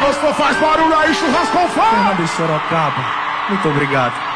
Gospel, faz barulho aí, churrasco com fome. Fernando de Sorocaba, muito obrigado.